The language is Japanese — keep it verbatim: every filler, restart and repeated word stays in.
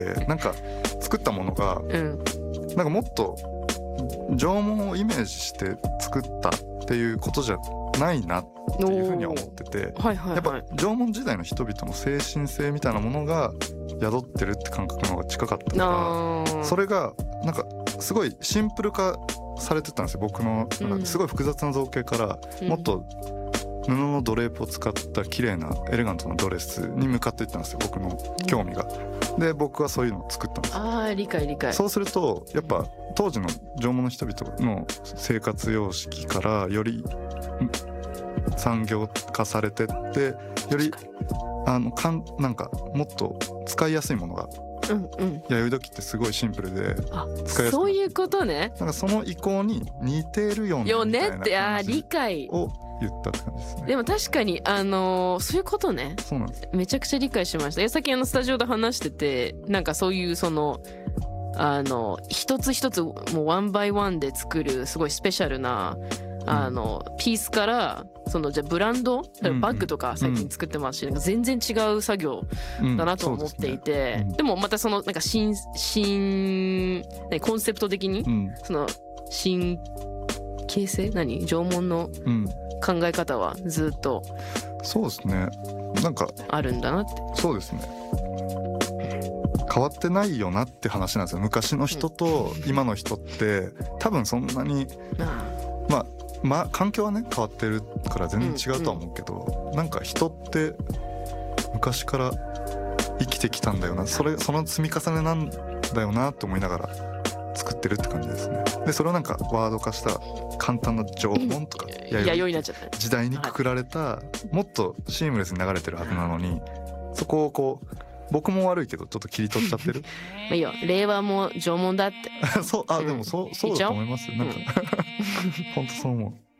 なんか作ったものが、うん、なんかもっと縄文をイメージして作ったっていうことじゃないなっていうふうには思ってて、はいはいはい、やっぱ縄文時代の人々の精神性みたいなものが宿ってるって感覚の方が近かったから、それがなんかすごいシンプル化されてたんですよ。僕のなんかすごい複雑な造形からもっと布のドレープを使った綺麗なエレガントなドレスに向かっていったんですよ、僕の興味が。で僕はそういうのを作ったんです。 あー理解理解。 そうするとやっぱ当時の縄文の人々の生活様式からより産業化されてってよりあのかんなんかもっと使いやすいものが、うんうん、弥生土器ってすごいシンプルで使いやすい。 そういうことね。 なんかその意向に似てるよねみたいな感じあー理解を言ったって感じですね。 でも確かにあのー、そういうことね。 そうなんです。 めちゃくちゃ理解しました。さっきあのスタジオで話してて、なんかそういうそのあの一つ一つもうワンバイワンで作るすごいスペシャルなあの、うん、ピースからそのじゃブランドバッグとか最近作ってますし、うん、なんか全然違う作業だなと思っていて、うん で, ねうん、でもまたそのなんか新新コンセプト的に、うん、その新形成何縄文の考え方はずっと、 うん、そうですねなんかあるんだなって。 そうですね変わってないよなって話なんですよ。昔の人と今の人って多分そんなに、うん、まあまあ環境はね変わってるから全然違うとは思うけど、うんうん、なんか人って昔から生きてきたんだよな、それその積み重ねなんだよなって思いながら作ってるって感じですね。でそれをなんかワード化した簡単な縄文とか弥生になっちゃった時代にくくられたもっとシームレスに流れてるはずなのに、そこをこう僕も悪いけどちょっと切り取っちゃってるいや令和も縄文だってそうあでもそうそうだと思いますよ。なんか本当そう思う。